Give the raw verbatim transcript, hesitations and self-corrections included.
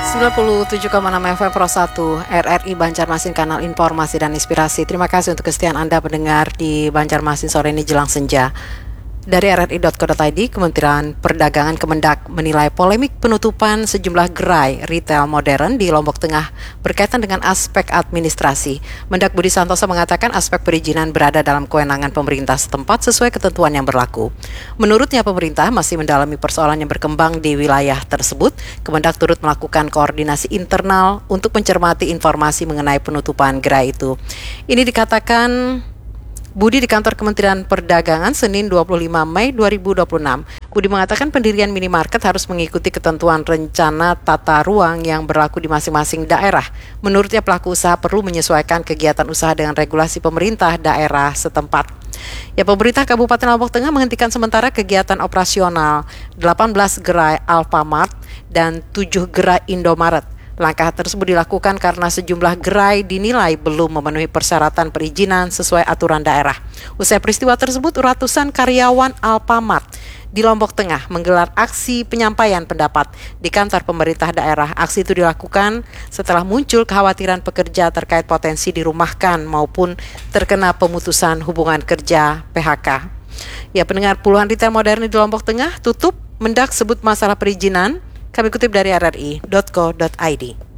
sembilan puluh tujuh koma enam F M Pro satu R R I Banjarmasin, kanal informasi dan inspirasi. Terima kasih untuk kesetiaan Anda mendengar di Banjarmasin sore ini jelang senja. Dari R R I dot co dot I D, Kementerian Perdagangan Kemendak menilai polemik penutupan sejumlah gerai retail modern di Lombok Tengah berkaitan dengan aspek administrasi. Mendak Budi Santoso mengatakan aspek perizinan berada dalam kewenangan pemerintah setempat sesuai ketentuan yang berlaku. Menurutnya pemerintah masih mendalami persoalan yang berkembang di wilayah tersebut. Kemendak turut melakukan koordinasi internal untuk mencermati informasi mengenai penutupan gerai itu. Ini dikatakan Budi di kantor Kementerian Perdagangan Senin dua puluh lima Mei dua ribu dua puluh enam. Budi mengatakan pendirian minimarket harus mengikuti ketentuan rencana tata ruang yang berlaku di masing-masing daerah. Menurutnya pelaku usaha perlu menyesuaikan kegiatan usaha dengan regulasi pemerintah daerah setempat. Ya, pemerintah Kabupaten Lombok Tengah menghentikan sementara kegiatan operasional delapan belas gerai Alfamart dan tujuh gerai Indomaret. Langkah tersebut dilakukan karena sejumlah gerai dinilai belum memenuhi persyaratan perizinan sesuai aturan daerah. Usai peristiwa tersebut, ratusan karyawan Alfamart di Lombok Tengah menggelar aksi penyampaian pendapat di kantor pemerintah daerah. Aksi itu dilakukan setelah muncul kekhawatiran pekerja terkait potensi dirumahkan maupun terkena pemutusan hubungan kerja P H K. Ya, pendengar, puluhan retail modern di Lombok Tengah tutup. Mendak sebut masalah perizinan. Kami kutip dari R R I dot co dot I D.